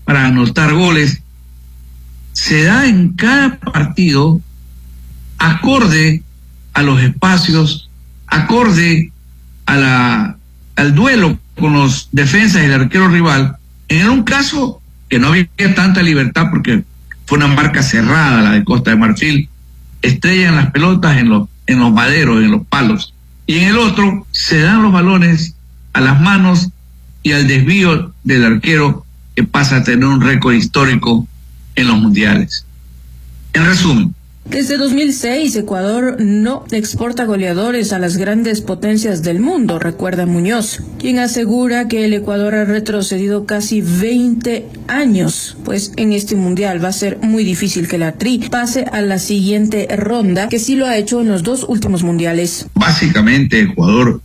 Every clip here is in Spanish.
para anotar goles, se da en cada partido acorde a los espacios, acorde al duelo con los defensas y el arquero rival. En un caso que no había tanta libertad porque fue una marca cerrada, la de Costa de Marfil, estrellan las pelotas en los maderos, en los palos. Y en el otro se dan los balones a las manos y al desvío del arquero, que pasa a tener un récord histórico en los mundiales. En resumen, desde 2006, Ecuador no exporta goleadores a las grandes potencias del mundo, recuerda Muñoz, quien asegura que el Ecuador ha retrocedido casi 20 años, pues en este mundial va a ser muy difícil que la Tri pase a la siguiente ronda, que sí lo ha hecho en los 2 últimos mundiales. Básicamente, Ecuador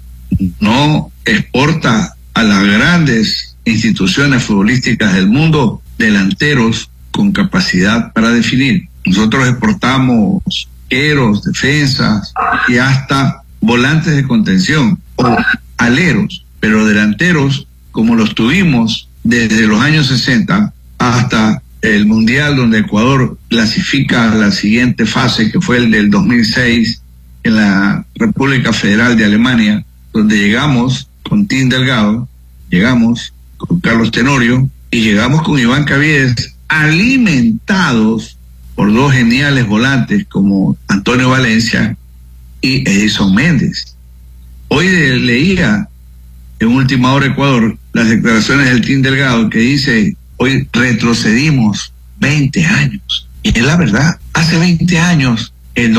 no exporta a las grandes instituciones futbolísticas del mundo delanteros con capacidad para definir. Nosotros exportamos arqueros, defensas y hasta volantes de contención o aleros, pero delanteros como los tuvimos desde los años 60 hasta el Mundial, donde Ecuador clasifica a la siguiente fase, que fue el del 2006 en la República Federal de Alemania, donde llegamos con Tim Delgado, llegamos con Carlos Tenorio y llegamos con Iván Caviedes, alimentados por 2 geniales volantes como Antonio Valencia y Edison Méndez. Hoy leía en Última Hora Ecuador las declaraciones del Team Delgado, que dice: hoy retrocedimos 20 años. Y es la verdad. Hace 20 años, el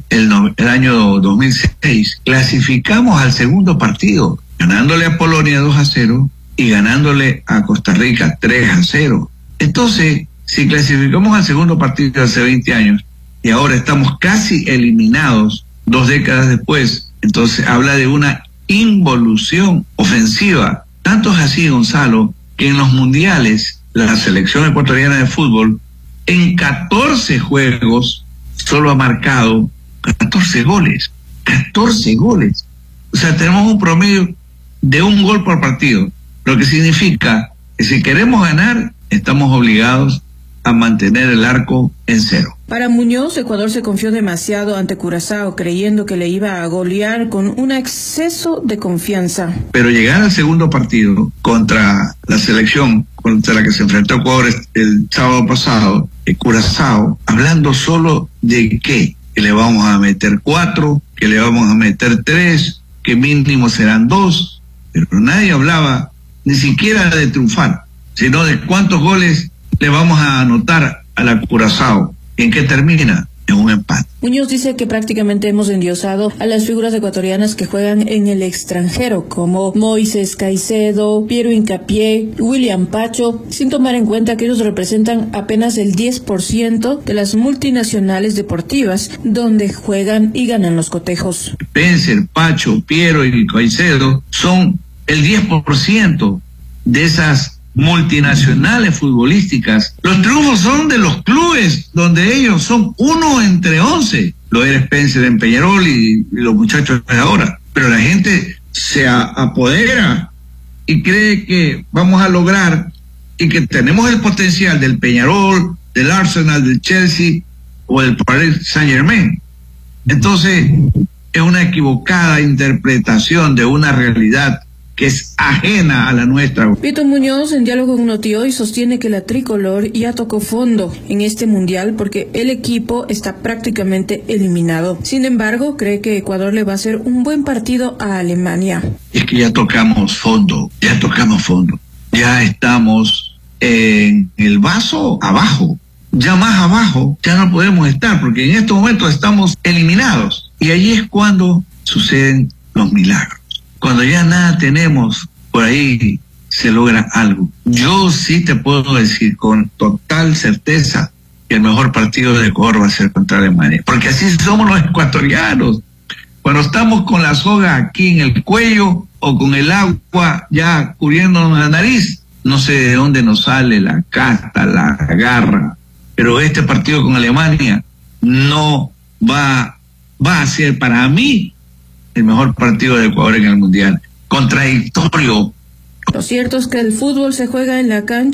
año 2006, clasificamos al segundo partido, ganándole a Polonia 2-0 y ganándole a Costa Rica 3-0. Entonces, si clasificamos al segundo partido hace 20 años y ahora estamos casi eliminados 2 décadas después, entonces habla de una involución ofensiva. Tanto es así, Gonzalo, que en los mundiales la selección ecuatoriana de fútbol en 14 juegos solo ha marcado 14 goles. 14 goles. O sea, tenemos un promedio de 1 gol por partido, lo que significa que si queremos ganar, estamos obligados a mantener el arco en 0. Para Muñoz, Ecuador se confió demasiado ante Curazao, creyendo que le iba a golear con un exceso de confianza. Pero llegar al segundo partido contra la selección contra la que se enfrentó Ecuador el sábado pasado, Curazao, hablando solo de que le vamos a meter 4, que le vamos a meter 3, que mínimo serán 2, pero nadie hablaba ni siquiera de triunfar, sino de cuántos goles le vamos a anotar a la Curazao. ¿En qué termina? En un empate. Muñoz dice que prácticamente hemos endiosado a las figuras ecuatorianas que juegan en el extranjero, como Moisés Caicedo, Piero Hincapié, William Pacho, sin tomar en cuenta que ellos representan apenas el 10% de las multinacionales deportivas donde juegan y ganan los cotejos. Spencer, Pacho, Piero y Caicedo son el 10% de esas multinacionales futbolísticas. Los triunfos son de los clubes donde ellos son 1 entre 11. Lo era Spencer en Peñarol y los muchachos de ahora. Pero la gente se apodera y cree que vamos a lograr y que tenemos el potencial del Peñarol, del Arsenal, del Chelsea o del Paris Saint-Germain. Entonces, es una equivocada interpretación de una realidad que es ajena a la nuestra. Vito Muñoz, en diálogo con Notioy, sostiene que la tricolor ya tocó fondo en este mundial porque el equipo está prácticamente eliminado. Sin embargo, cree que Ecuador le va a hacer un buen partido a Alemania. Es que ya tocamos fondo, ya estamos en el vaso abajo, ya más abajo, ya no podemos estar porque en estos momentos estamos eliminados. Y ahí es cuando suceden los milagros. Cuando ya nada tenemos, por ahí se logra algo. Yo sí te puedo decir con total certeza que el mejor partido de Ecuador va a ser contra Alemania, porque así somos los ecuatorianos. Cuando estamos con la soga aquí en el cuello o con el agua ya cubriéndonos la nariz, no sé de dónde nos sale la casta, la garra, pero este partido con Alemania no va a ser para mí el mejor partido de Ecuador en el Mundial. Contradictorio. Lo cierto es que el fútbol se juega en la cancha